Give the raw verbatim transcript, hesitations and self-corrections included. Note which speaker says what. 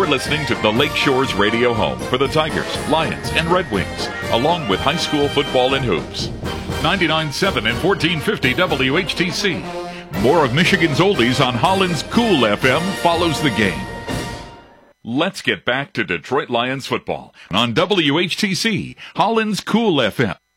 Speaker 1: listening to the Lake Shores Radio Home for the Tigers, Lions, and Red Wings, along with high school football and hoops. ninety-nine point seven and fourteen fifty W H T C. More of Michigan's oldies on Holland's Cool F M follows the game. Let's get back to Detroit Lions football on W H T C, Holland's Cool F M.